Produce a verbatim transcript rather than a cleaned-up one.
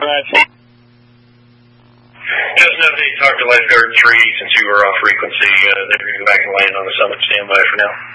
All right. Just an update, talk to Lifeguard three since you were off frequency. Uh, they're going to go back and land on the summit standby for now.